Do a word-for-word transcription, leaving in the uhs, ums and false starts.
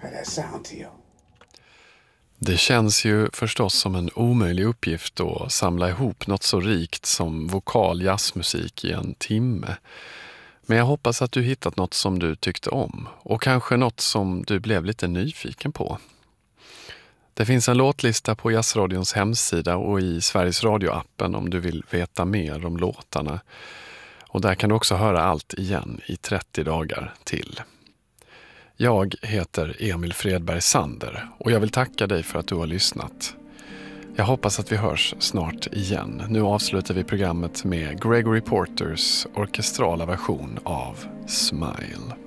does that sound to you? Det känns ju förstås som en omöjlig uppgift att samla ihop något så rikt som vokal jazzmusik i en timme. Men jag hoppas att du hittat något som du tyckte om och kanske något som du blev lite nyfiken på. Det finns en låtlista på Jazzradions hemsida och i Sveriges Radio-appen om du vill veta mer om låtarna. Och där kan du också höra allt igen i trettio dagar till. Jag heter Emil Fredberg Sander och jag vill tacka dig för att du har lyssnat. Jag hoppas att vi hörs snart igen. Nu avslutar vi programmet med Gregory Porters orkestrala version av Smile.